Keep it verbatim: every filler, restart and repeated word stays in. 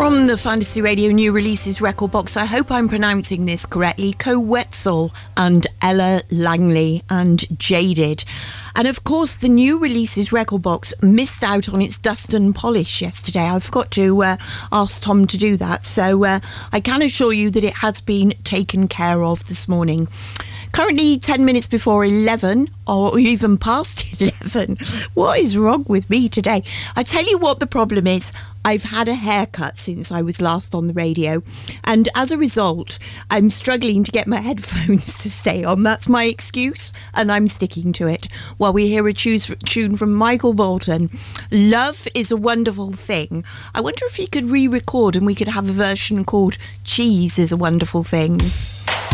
From the Fantasy Radio New Releases record box, I hope I'm pronouncing this correctly, Koe Wetzel and Ella Langley and Jaded. And of course, the New Releases record box missed out on its dust and polish yesterday. I forgot to uh, ask Tom to do that. So uh, I can assure you that it has been taken care of this morning. Currently ten minutes before eleven, or even past eleven. What is wrong with me today? I tell you what the problem is. I've had a haircut since I was last on the radio, and as a result, I'm struggling to get my headphones to stay on. That's my excuse, and I'm sticking to it. While we hear a tune from Michael Bolton, Love is a Wonderful Thing. I wonder if he could re-record and we could have a version called Cheese is a Wonderful Thing.